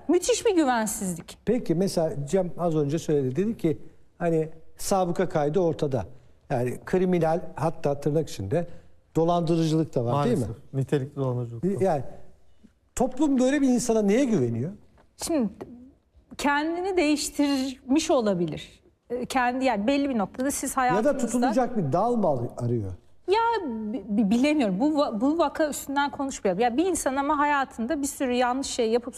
Müthiş bir güvensizlik. Peki mesela Cem az önce söyledi. Dedi ki hani sabıka kaydı ortada. Yani kriminal, hatta tırnak içinde dolandırıcılık da var, Maalesef. değil mi? Nitelikli dolandırıcılık. Yani toplum böyle bir insana neye güveniyor? Şimdi kendini değiştirmiş olabilir. Yani belli bir noktada siz Ya hayatınızda... da tutunacak bir dal mı arıyor? Ya bilemiyorum. Bu vaka üstünden konuşmayalım. Ya bir insan ama hayatında bir sürü yanlış şey yapıp